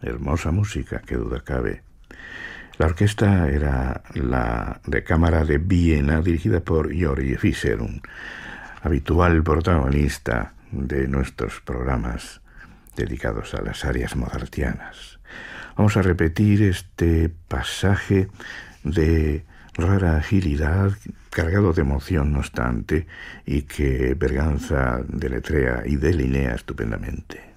hermosa música, qué duda cabe. La orquesta era la de cámara de Viena, dirigida por Georg Fischer, un habitual protagonista de nuestros programas dedicados a las arias mozartianas. Vamos a repetir este pasaje de rara agilidad, cargado de emoción no obstante, y que Berganza deletrea y delinea estupendamente.